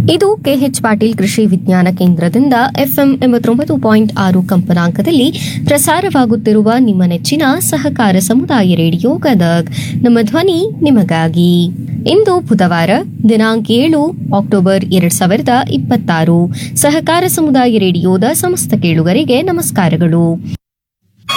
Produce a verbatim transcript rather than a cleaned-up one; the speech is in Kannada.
ಇದು ಕೆಎಚ್ ಪಾಟೀಲ್ ಕೃಷಿ ವಿಜ್ಞಾನ ಕೇಂದ್ರದಿಂದ ಎಫ್ಎಂ ಎಂಬತ್ತೊಂಬತ್ತು ಪಾಯಿಂಟ್ ಆರು ಕಂಪನಾಂಕದಲ್ಲಿ ಪ್ರಸಾರವಾಗುತ್ತಿರುವ ನಿಮ್ಮ ನೆಚ್ಚಿನ ಸಹಕಾರ ಸಮುದಾಯ ರೇಡಿಯೋ ಗದಗ್. ನಮ್ಮ ಧ್ವನಿ ನಿಮಗಾಗಿ. ಇಂದು ಬುಧವಾರ ದಿನಾಂಕ ಏಳು ಅಕ್ಟೋಬರ್ ಎರಡ್ ಸಾವಿರದ ಇಪ್ಪತ್ತಾರು. ಸಹಕಾರ ಸಮುದಾಯ ರೇಡಿಯೋದ ಸಮಸ್ತ ಕೇಳುಗರಿಗೆ ನಮಸ್ಕಾರಗಳು.